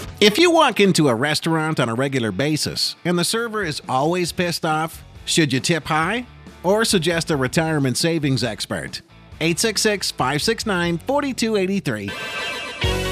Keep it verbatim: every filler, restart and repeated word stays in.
If you walk into a restaurant on a regular basis and the server is always pissed off, should you tip high or suggest a retirement savings expert? eight six six, five six nine, four two eight three.